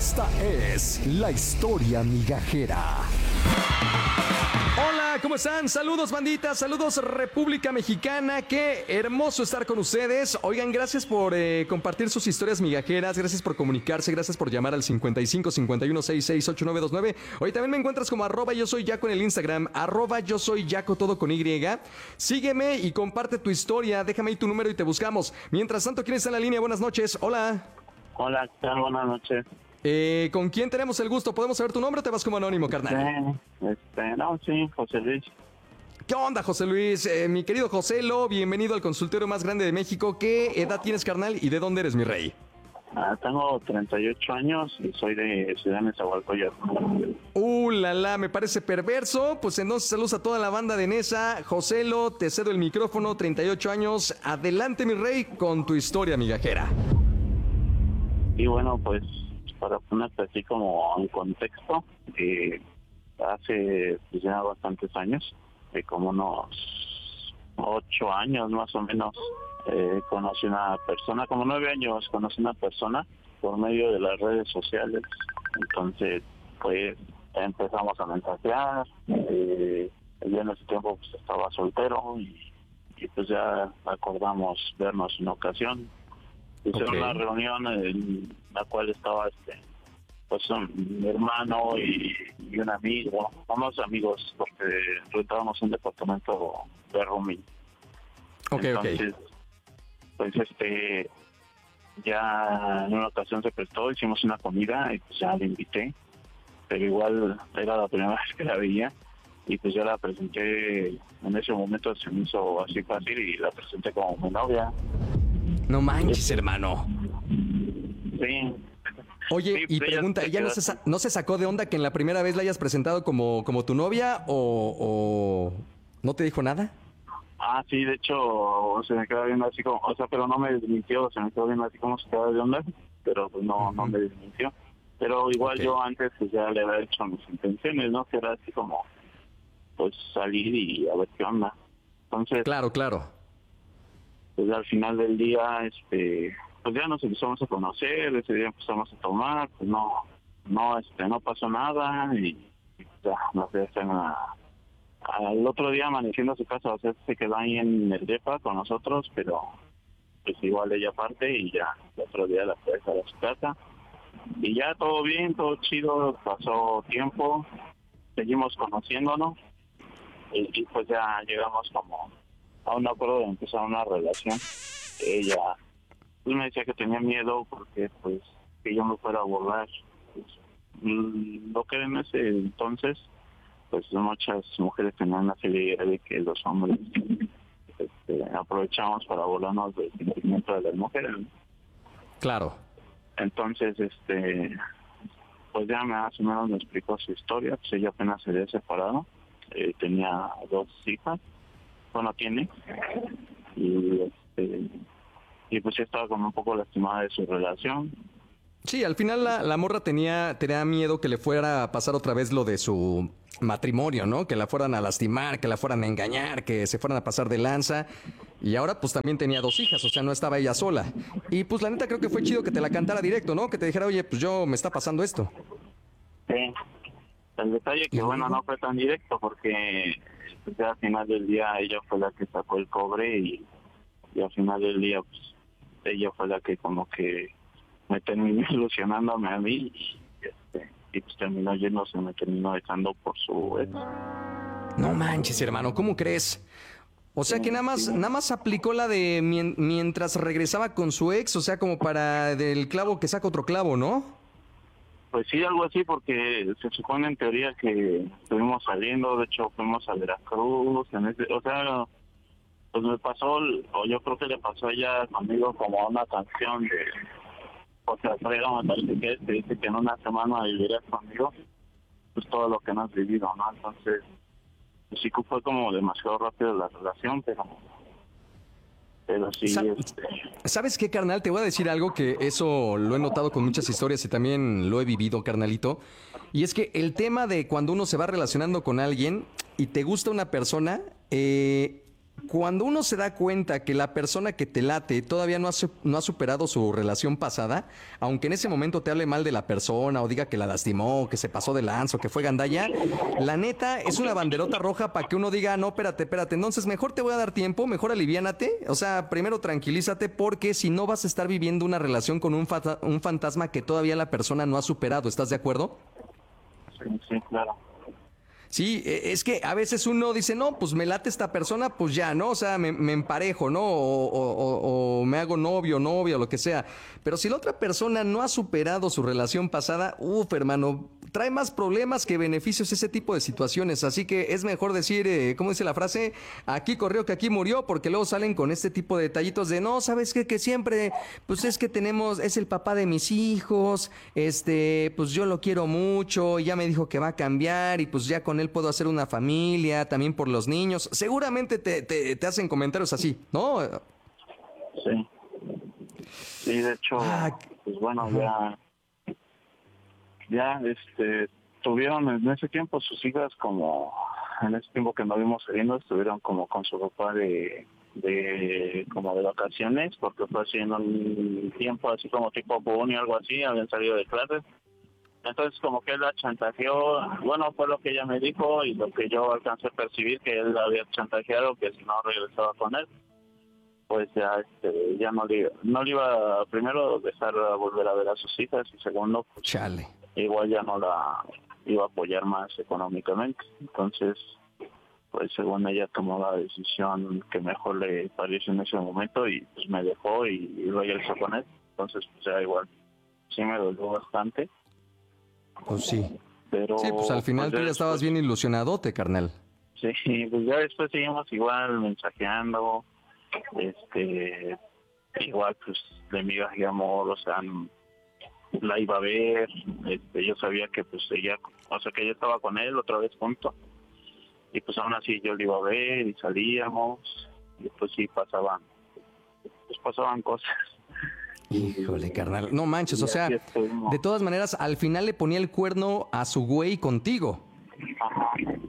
Esta es la historia migajera. Hola, ¿cómo están? Saludos, bandita, saludos, República Mexicana. Qué hermoso estar con ustedes. Oigan, gracias por compartir sus historias migajeras, gracias por comunicarse, gracias por llamar al 55 51 66 8929. Hoy también me encuentras como @yo soy Yaco en el Instagram, @yo soy Yaco, todo con Y. Sígueme y comparte tu historia, déjame ahí tu número y te buscamos. Mientras tanto, ¿quién está en la línea? Buenas noches, hola. Hola, ¿qué tal? Buenas noches. ¿Con quién tenemos el gusto? ¿Podemos saber tu nombre o te vas como anónimo, carnal? Sí, José Luis. ¿Qué onda, José Luis? Mi querido Joselo, bienvenido al consultorio más grande de México. ¿Qué edad tienes, carnal, y de dónde eres, mi rey? Tengo 38 años y soy de Ciudad de Nezahualcóyotl. Me parece perverso. Pues entonces saludos a toda la banda de Nesa. Joselo, te cedo el micrófono, 38 años. Adelante, mi rey, con tu historia migajera. Y bueno, pues para ponerte así como en contexto, hace pues, ya bastantes años, como unos 8 años más o menos, conocí una persona, como 9 años conocí una persona por medio de las redes sociales. Entonces, pues empezamos a mensajear. Yo en ese tiempo pues, estaba soltero y pues ya acordamos vernos en ocasión. Hicieron una reunión en la cual estaba pues mi hermano y un amigo, unos amigos, porque rentábamos un departamento de rooming. Entonces, pues ya en una ocasión se prestó, hicimos una comida y pues ya le invité, pero igual era la primera vez que la veía y pues yo la presenté, en ese momento se me hizo así fácil y la presenté como mi novia. No manches, hermano. Sí. Oye, sí, y pregunta, ¿ella no se sacó de onda que en la primera vez la hayas presentado como tu novia o no te dijo nada? Sí, de hecho, se me quedó viendo así como, pero no me desmintió, se me quedó viendo así como se quedó de onda, pero pues no me desmintió. Pero igual yo antes pues ya le había hecho mis intenciones, ¿no? Que era así como, pues salir y a ver qué onda. Entonces... Claro. Pues al final del día, pues ya nos empezamos a conocer, ese día empezamos a tomar, pues no pasó nada y ya nos dejan al otro día amaneciendo a su casa, o sea, se quedó ahí en el depa con nosotros, pero pues igual ella parte y ya el otro día la fue a dejar a su casa y ya todo bien, todo chido, pasó tiempo, seguimos conociéndonos y pues ya llegamos como a un acuerdo de empezar una relación. Ella pues me decía que tenía miedo porque pues que yo me fuera a burlar. Pues, lo que en ese entonces pues muchas mujeres tenían la idea de que los hombres aprovechamos para burlarnos del sentimiento de las mujeres, ¿no? Claro. Entonces pues ya más o menos me explicó su historia. Pues ella apenas se había separado, tenía 2 hijas, bueno, tiene, y pues ya estaba como un poco lastimada de su relación. Sí, al final la morra tenía miedo que le fuera a pasar otra vez lo de su matrimonio, ¿no? Que la fueran a lastimar, que la fueran a engañar, que se fueran a pasar de lanza. Y ahora pues también tenía 2 hijas, o sea, no estaba ella sola. Y pues la neta creo que fue chido que te la cantara directo, ¿no? Que te dijera, oye, pues me está pasando esto. Sí. El detalle que, bueno, no fue tan directo porque pues, ya al final del día ella fue la que sacó el cobre y al final del día pues ella fue la que como que me terminó ilusionándome a mí y pues terminó yéndose, me terminó dejando por su ex. No manches, hermano, ¿cómo crees? O sea que nada más aplicó la de mientras regresaba con su ex, o sea, como para del clavo que saca otro clavo, ¿no? Pues sí, algo así, porque se supone en teoría que estuvimos saliendo, de hecho fuimos a Veracruz, o sea, pues me pasó, o yo creo que le pasó a ella conmigo como una canción de, o sea, me parece que te dice que en una semana vivirás conmigo, pues todo lo que no has vivido, ¿no? Entonces, pues sí que fue como demasiado rápido la relación, pero sí, ¿Sabes qué, carnal? Te voy a decir algo que eso lo he notado con muchas historias y también lo he vivido, carnalito. Y es que el tema de cuando uno se va relacionando con alguien y te gusta una persona, Cuando uno se da cuenta que la persona que te late todavía no ha superado su relación pasada, aunque en ese momento te hable mal de la persona o diga que la lastimó, que se pasó de lanza o que fue gandalla, la neta es una banderota roja para que uno diga, no, espérate, entonces mejor te voy a dar tiempo, mejor aliviánate, o sea, primero tranquilízate porque si no vas a estar viviendo una relación con un fantasma que todavía la persona no ha superado, ¿estás de acuerdo? Sí, sí, claro. Sí, es que a veces uno dice, no, pues me late esta persona, pues ya, ¿no? O sea, me emparejo, ¿no? O me hago novio, novia, o lo que sea. Pero si la otra persona no ha superado su relación pasada, hermano, trae más problemas que beneficios ese tipo de situaciones. Así que es mejor decir, ¿cómo dice la frase? Aquí corrió que aquí murió, porque luego salen con este tipo de detallitos de, no, ¿sabes qué? Que siempre, pues es que es el papá de mis hijos, pues yo lo quiero mucho, y ya me dijo que va a cambiar, y pues ya con él puedo hacer una familia, también por los niños. Seguramente te hacen comentarios así, ¿no? Sí. Sí, de hecho, pues bueno, ya, tuvieron en ese tiempo sus hijas como, en ese tiempo que nos vimos saliendo, estuvieron como con su papá como de vacaciones, porque fue así en un tiempo así como tipo junio, algo así, habían salido de clases. Entonces como que él la chantajeó, bueno, fue lo que ella me dijo y lo que yo alcancé a percibir, que él la había chantajeado, que si no regresaba con él, pues ya ya no le iba a, primero, dejar a volver a ver a sus hijas, y segundo, pues Chale. igual ya no la iba a apoyar más económicamente. Entonces, pues según ella tomó la decisión que mejor le pareció en ese momento, y pues me dejó y regresó con él. Entonces, pues ya igual, sí me dolió bastante. Pues sí. Pero Sí, pues al final pues tú ya estabas bien ilusionadote, carnal. sí, pues ya después seguimos igual mensajeando, igual pues de migas y amor, o sea, la iba a ver, yo sabía que pues ella, o sea, que ella estaba con él otra vez junto, y pues aún así yo le iba a ver y salíamos, y pues sí pasaban cosas. Híjole, carnal. No manches, o sea, de todas maneras, al final le ponía el cuerno a su güey contigo. Ajá.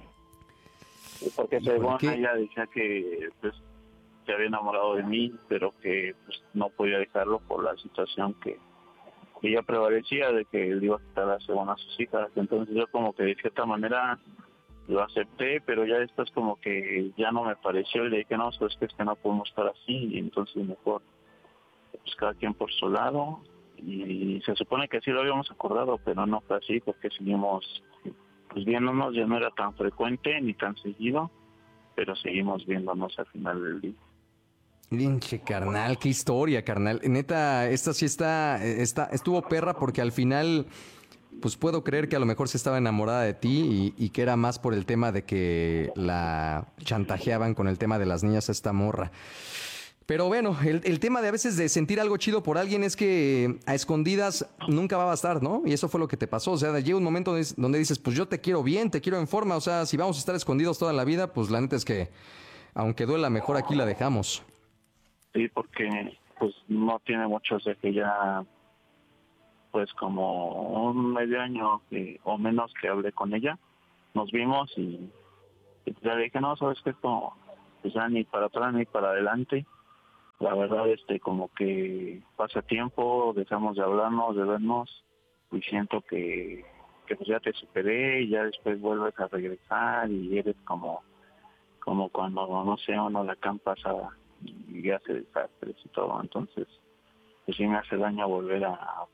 Porque según ella decía que pues se había enamorado de mí, pero que pues no podía dejarlo por la situación que ella prevalecía de que él iba a quitar a según a sus hijas. Entonces yo como que de cierta manera lo acepté, pero ya después como que ya no me pareció, y le dije, no, pues es que no podemos estar así, y entonces mejor pues cada quien por su lado, y se supone que sí lo habíamos acordado, pero no fue así, porque seguimos pues viéndonos, ya no era tan frecuente ni tan seguido, pero seguimos viéndonos al final del día. Linche, carnal, qué historia, carnal. Neta, esta sí estuvo perra porque al final, pues puedo creer que a lo mejor se estaba enamorada de ti y que era más por el tema de que la chantajeaban con el tema de las niñas a esta morra. Pero bueno, el tema de a veces de sentir algo chido por alguien es que a escondidas nunca va a bastar, ¿no? Y eso fue lo que te pasó. O sea, llega un momento donde dices, pues yo te quiero bien, te quiero en forma. O sea, si vamos a estar escondidos toda la vida, pues la neta es que, aunque duela, mejor aquí la dejamos. Sí, porque pues no tiene mucho de que ya, pues como un medio año o menos que hablé con ella, nos vimos y ya le dije, no, sabes que esto, pues ya ni para atrás ni para adelante. La verdad, como que pasa tiempo, dejamos de hablarnos, de vernos, y siento que pues ya te superé, y ya después vuelves a regresar y eres como cuando, no sé, uno la campa pasada y hace desastres y todo. Entonces, pues sí me hace daño volver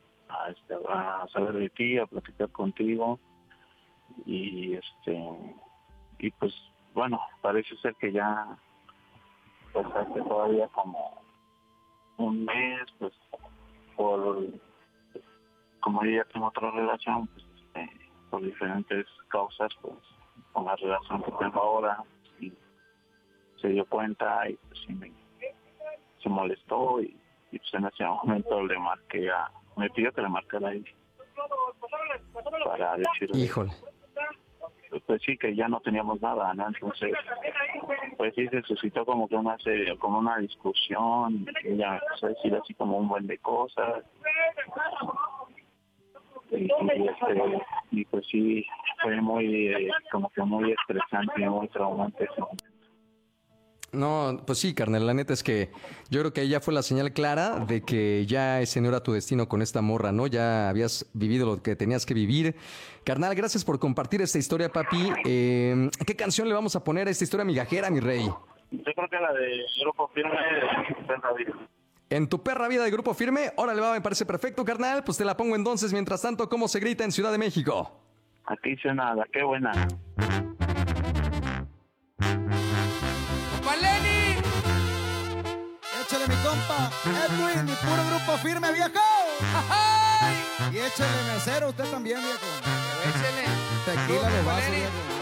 a saber de ti, a platicar contigo, y y pues bueno, parece ser que ya pues hace todavía como un mes, pues como yo ya tengo otra relación, pues por diferentes causas, pues con la relación que tengo ahora, y se dio cuenta y pues sí se molestó, y pues en ese momento me pidió que le marcara a él para decirle, Híjole. pues sí, que ya no teníamos nada, ¿no? Entonces pues sí se suscitó como que como una discusión, y ella me empezó a decir así como un buen de cosas, y pues sí fue muy como que muy estresante y muy traumante ese momento. No, pues sí, carnal, la neta es que yo creo que ahí ya fue la señal clara de que ya ese no era tu destino con esta morra, ¿no? Ya habías vivido lo que tenías que vivir. Carnal, gracias por compartir esta historia, papi. ¿Qué canción le vamos a poner a esta historia migajera, mi rey? Yo creo que la de Grupo Firme de David. En tu perra vida de Grupo Firme, órale, va, me parece perfecto, carnal. Pues te la pongo entonces, mientras tanto, ¿cómo se grita en Ciudad de México? Aquí suena la qué buena. ¡Valeni! Échale mi compa, Edwin, mi puro Grupo Firme, viejo. ¡Ay! Y échale mesero usted también, viejo. Échale. Tequila de vaso, Valeni. viejo.